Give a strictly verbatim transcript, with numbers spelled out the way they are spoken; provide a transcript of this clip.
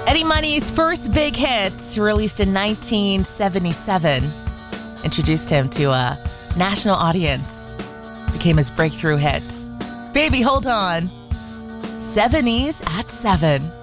Eddie Money's first big hit, released in nineteen seventy-seven, introduced him to a national audience, became his breakthrough hit. Baby, hold on. seventies at seven.